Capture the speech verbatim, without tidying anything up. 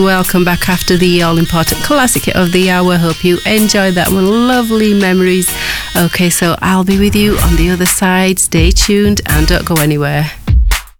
Welcome back after the all-important classic hit of the hour. Hope you enjoyed that one. Lovely memories. Okay, so I'll be with you on the other side. Stay tuned and don't go anywhere.